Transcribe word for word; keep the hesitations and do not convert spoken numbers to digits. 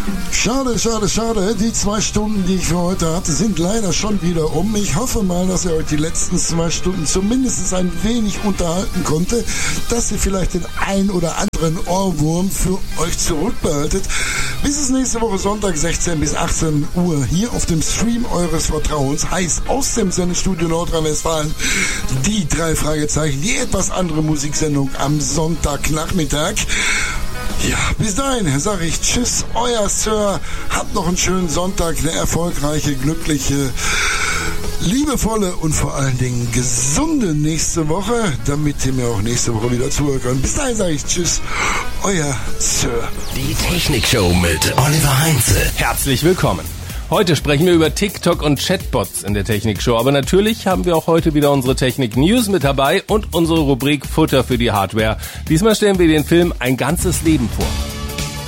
Schade, schade, schade. Die zwei Stunden, die ich für heute hatte, sind leider schon wieder um. Ich hoffe mal, dass ihr euch die letzten zwei Stunden zumindest ein wenig unterhalten konnte, dass ihr vielleicht den ein oder anderen Ohrwurm für euch zurückbehaltet. Bis es nächste Woche Sonntag sechzehn bis achtzehn Uhr hier auf dem Stream eures Vertrauens, heißt aus dem Sendestudio Nordrhein-Westfalen, die drei Fragezeichen, die etwas andere Musiksendung am Sonntagnachmittag. Ja, bis dahin sage ich Tschüss, euer Sir. Habt noch einen schönen Sonntag, eine erfolgreiche, glückliche, liebevolle und vor allen Dingen gesunde nächste Woche, damit ihr mir auch nächste Woche wieder zuhören könnt. Bis dahin sage ich Tschüss, euer Sir. Die Technikshow mit Oliver Heinze. Herzlich willkommen. Heute sprechen wir über TikTok und Chatbots in der Technikshow. Aber natürlich haben wir auch heute wieder unsere Technik-News mit dabei und unsere Rubrik Futter für die Hardware. Diesmal stellen wir den Film Ein ganzes Leben vor.